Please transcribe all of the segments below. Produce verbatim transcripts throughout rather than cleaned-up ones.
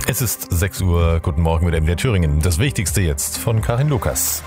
Es ist sechs Uhr, guten Morgen mit M D R Thüringen. Das Wichtigste jetzt von Karin Lukas.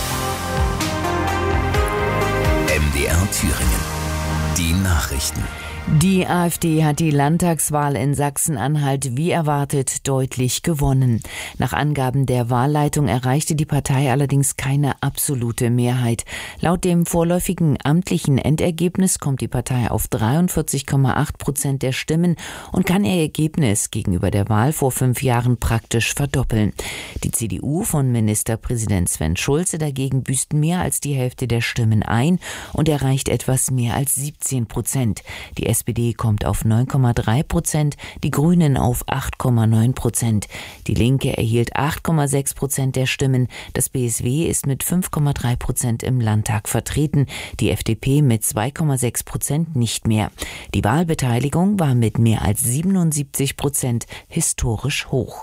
M D R Thüringen. Die Nachrichten. Die AfD hat die Landtagswahl in Sachsen-Anhalt wie erwartet deutlich gewonnen. Nach Angaben der Wahlleitung erreichte die Partei allerdings keine absolute Mehrheit. Laut dem vorläufigen amtlichen Endergebnis kommt die Partei auf dreiundvierzig Komma acht Prozent der Stimmen und kann ihr Ergebnis gegenüber der Wahl vor fünf Jahren praktisch verdoppeln. Die C D U von Ministerpräsident Sven Schulze dagegen büßt mehr als die Hälfte der Stimmen ein und erreicht etwas mehr als siebzehn Prozent. Die S P D kommt auf neun Komma drei Prozent, die Grünen auf acht Komma neun Prozent. Die Linke erhielt acht Komma sechs Prozent der Stimmen. Das B S W ist mit fünf Komma drei Prozent im Landtag vertreten, die F D P mit zwei Komma sechs Prozent nicht mehr. Die Wahlbeteiligung war mit mehr als siebenundsiebzig Prozent historisch hoch.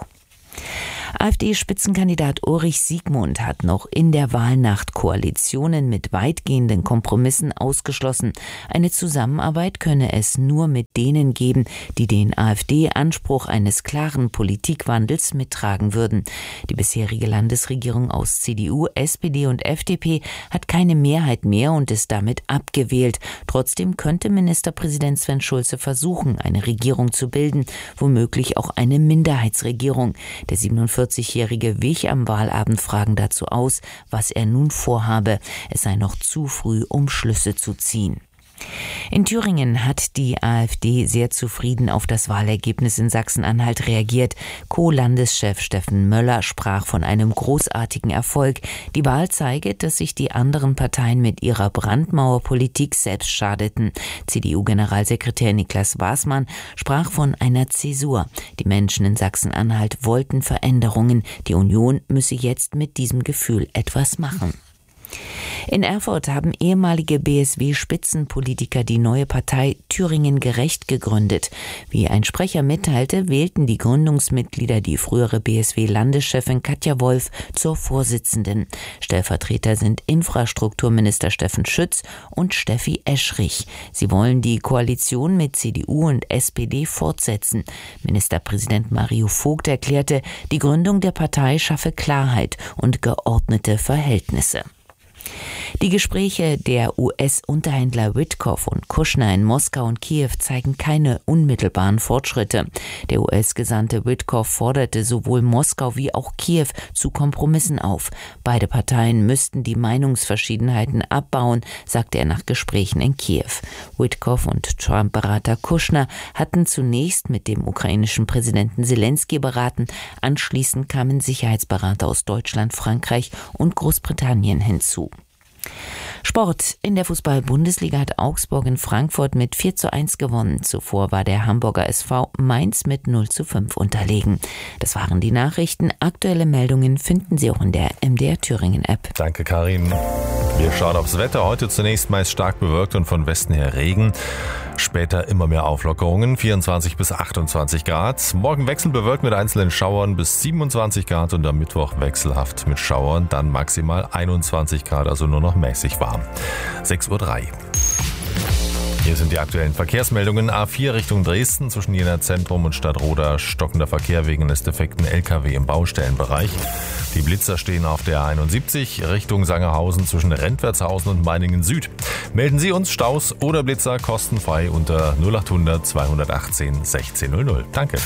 AfD-Spitzenkandidat Ulrich Siegmund hat noch in der Wahlnacht Koalitionen mit weitgehenden Kompromissen ausgeschlossen. Eine Zusammenarbeit könne es nur mit denen geben, die den AfD-Anspruch eines klaren Politikwandels mittragen würden. Die bisherige Landesregierung aus C D U, S P D und F D P hat keine Mehrheit mehr und ist damit abgewählt. Trotzdem könnte Ministerpräsident Sven Schulze versuchen, eine Regierung zu bilden, womöglich auch eine Minderheitsregierung. Der siebenundvierzigjährige wich am Wahlabend Fragen dazu aus, was er nun vorhabe. Es sei noch zu früh, um Schlüsse zu ziehen. In Thüringen hat die AfD sehr zufrieden auf das Wahlergebnis in Sachsen-Anhalt reagiert. Co-Landeschef Steffen Möller sprach von einem großartigen Erfolg. Die Wahl zeige, dass sich die anderen Parteien mit ihrer Brandmauerpolitik selbst schadeten. C D U-Generalsekretär Niklas Waßmann sprach von einer Zäsur. Die Menschen in Sachsen-Anhalt wollten Veränderungen. Die Union müsse jetzt mit diesem Gefühl etwas machen. In Erfurt haben ehemalige B S W-Spitzenpolitiker die neue Partei Thüringen gerecht gegründet. Wie ein Sprecher mitteilte, wählten die Gründungsmitglieder die frühere B S W-Landeschefin Katja Wolf zur Vorsitzenden. Stellvertreter sind Infrastrukturminister Steffen Schütz und Steffi Eschrich. Sie wollen die Koalition mit C D U und S P D fortsetzen. Ministerpräsident Mario Vogt erklärte, die Gründung der Partei schaffe Klarheit und geordnete Verhältnisse. Die Gespräche der U S-Unterhändler Witkoff und Kushner in Moskau und Kiew zeigen keine unmittelbaren Fortschritte. Der U S-Gesandte Witkoff forderte sowohl Moskau wie auch Kiew zu Kompromissen auf. Beide Parteien müssten die Meinungsverschiedenheiten abbauen, sagte er nach Gesprächen in Kiew. Witkoff und Trump-Berater Kushner hatten zunächst mit dem ukrainischen Präsidenten Zelensky beraten. Anschließend kamen Sicherheitsberater aus Deutschland, Frankreich und Großbritannien hinzu. Sport. In der Fußball-Bundesliga hat Augsburg in Frankfurt mit vier zu eins gewonnen. Zuvor war der Hamburger S V Mainz mit null zu fünf unterlegen. Das waren die Nachrichten. Aktuelle Meldungen finden Sie auch in der M D R Thüringen App. Danke, Karin. Wir schauen aufs Wetter. Heute zunächst meist stark bewölkt und von Westen her Regen. Später immer mehr Auflockerungen, vierundzwanzig bis achtundzwanzig Grad. Morgen wechselnd bewölkt mit einzelnen Schauern bis siebenundzwanzig Grad und am Mittwoch wechselhaft mit Schauern, dann maximal einundzwanzig Grad, also nur noch mäßig warm. sechs Uhr drei. Hier sind die aktuellen Verkehrsmeldungen. A vier Richtung Dresden zwischen Jena Zentrum und Stadtroda stockender Verkehr wegen des defekten L K W im Baustellenbereich. Die Blitzer stehen auf der einundsiebzig Richtung Sangerhausen zwischen Rentwertshausen und Meiningen Süd. Melden Sie uns Staus oder Blitzer kostenfrei unter null achthundert zweihundertachtzehn sechzehn null null. Danke.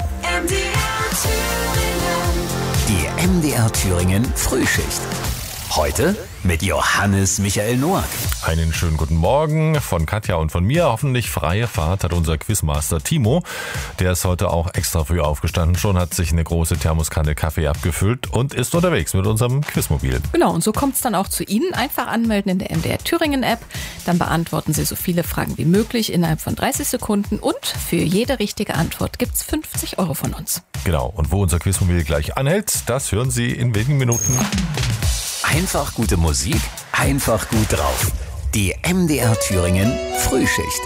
Die M D R Thüringen Frühschicht. Heute mit Johannes Michael Noack. Einen schönen guten Morgen von Katja und von mir. Hoffentlich freie Fahrt hat unser Quizmaster Timo. Der ist heute auch extra früh aufgestanden schon, hat sich eine große Thermoskanne Kaffee abgefüllt und ist unterwegs mit unserem Quizmobil. Genau, und so kommt es dann auch zu Ihnen. Einfach anmelden in der M D R Thüringen App. Dann beantworten Sie so viele Fragen wie möglich innerhalb von dreißig Sekunden. Und für jede richtige Antwort gibt es fünfzig Euro von uns. Genau, und wo unser Quizmobil gleich anhält, das hören Sie in wenigen Minuten. Einfach gute Musik, einfach gut drauf. Die M D R Thüringen Frühschicht.